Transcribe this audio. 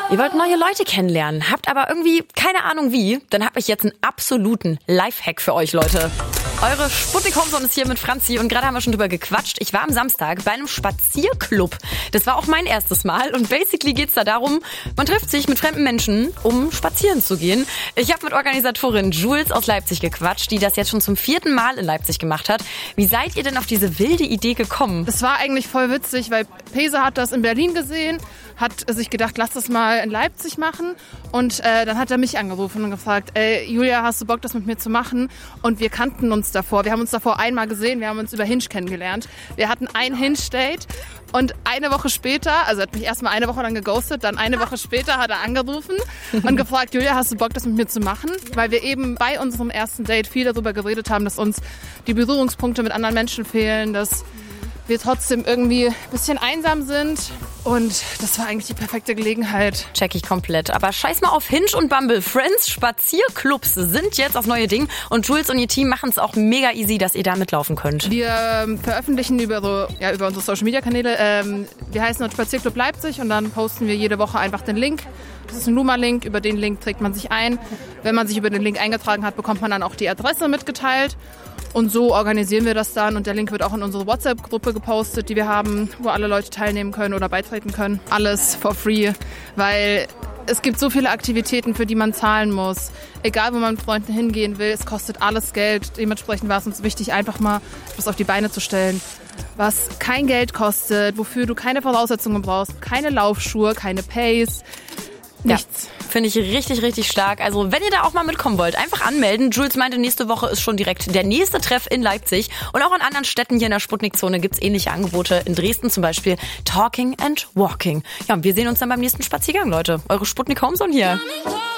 Ihr wollt neue Leute kennenlernen, habt aber irgendwie keine Ahnung wie, dann habe ich jetzt einen absoluten Lifehack für euch, Leute. Eure Sputnik Homezone ist hier mit Franzi und gerade haben wir schon drüber gequatscht. Ich war am Samstag bei einem Spazierclub. Das war auch mein erstes Mal und basically geht's da darum, man trifft sich mit fremden Menschen, um spazieren zu gehen. Ich habe mit Organisatorin Jules aus Leipzig gequatscht, die das jetzt schon zum 4. Mal in Leipzig gemacht hat. Wie seid ihr denn auf diese wilde Idee gekommen? Das war eigentlich voll witzig, weil Pese hat das in Berlin gesehen, hat sich gedacht, lass das mal in Leipzig machen und dann hat er mich angerufen und gefragt, ey Julia, hast du Bock, das mit mir zu machen? Und wir kannten uns davor, wir haben uns davor einmal gesehen, wir haben uns über Hinge kennengelernt. Wir hatten ein Hinge-Date und eine Woche später, also er hat mich erstmal eine Woche lang geghostet, dann eine Woche später hat er angerufen und gefragt, Julia, hast du Bock, das mit mir zu machen? Weil wir eben bei unserem ersten Date viel darüber geredet haben, dass uns die Berührungspunkte mit anderen Menschen fehlen, dass wir trotzdem irgendwie ein bisschen einsam sind. Und das war eigentlich die perfekte Gelegenheit. Check ich komplett. Aber scheiß mal auf Hinge und Bumble. Friends, Spazierclubs sind jetzt das neue Ding. Und Jules und ihr Team machen es auch mega easy, dass ihr da mitlaufen könnt. Wir veröffentlichen über unsere Social-Media-Kanäle. Wir heißen dort Spazierclub Leipzig und dann posten wir jede Woche einfach den Link. Das ist ein Luma-Link. Über den Link trägt man sich ein. Wenn man sich über den Link eingetragen hat, bekommt man dann auch die Adresse mitgeteilt. Und so organisieren wir das dann und der Link wird auch in unsere WhatsApp-Gruppe gepostet, die wir haben, wo alle Leute teilnehmen können oder beitreten können. Alles for free, weil es gibt so viele Aktivitäten, für die man zahlen muss. Egal, wo man mit Freunden hingehen will, es kostet alles Geld. Dementsprechend war es uns wichtig, einfach mal etwas auf die Beine zu stellen, was kein Geld kostet, wofür du keine Voraussetzungen brauchst, keine Laufschuhe, keine Pace. Nichts. Ja, finde ich richtig, richtig stark. Also wenn ihr da auch mal mitkommen wollt, einfach anmelden. Jules meinte, nächste Woche ist schon direkt der nächste Treff in Leipzig. Und auch in anderen Städten hier in der Sputnik-Zone gibt's ähnliche Angebote. In Dresden zum Beispiel Talking and Walking. Ja, und wir sehen uns dann beim nächsten Spaziergang, Leute. Eure Sputnik Homezone hier.